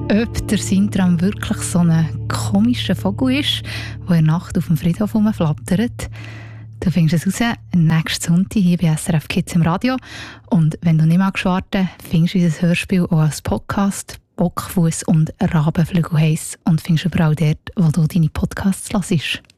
Ob der Sintram wirklich so ein komischer Vogel ist, der in der Nacht auf dem Friedhof rumflattert, du findest es raus nächsten Sonntag hier bei SRF Kids im Radio. Und wenn du nicht magst warten, findest du unser Hörspiel auch als Podcast «Bockfuss und Rabenflügel» heiss und findest überall dort, wo du deine Podcasts hörst.